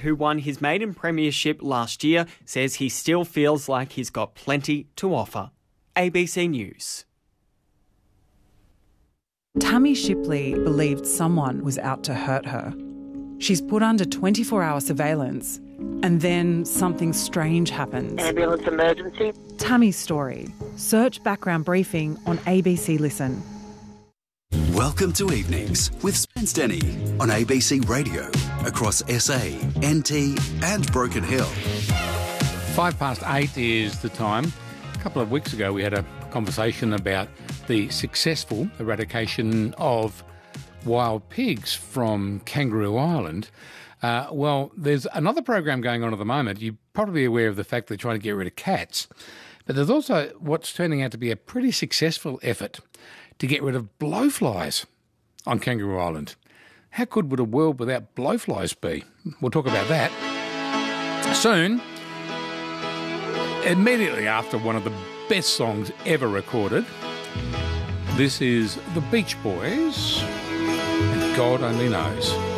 who won his maiden premiership last year, says he still feels like he's got plenty to offer. ABC News. Tammy Shipley believed someone was out to hurt her. She's put under 24-hour surveillance, and then something strange happens. Ambulance emergency. Tammy's story. Search background briefing on ABC Listen. Welcome to Evenings with Spence Denny on ABC Radio across SA, NT and Broken Hill. 8:05 is the time. A couple of weeks ago we had a conversation about the successful eradication of wild pigs from Kangaroo Island. Well, there's another program going on at the moment. You're probably aware of the fact they're trying to get rid of cats. But there's also what's turning out to be a pretty successful effort to get rid of blowflies on Kangaroo Island. How good would a world without blowflies be? We'll talk about that soon. Immediately after one of the best songs ever recorded, this is the Beach Boys, and God Only Knows.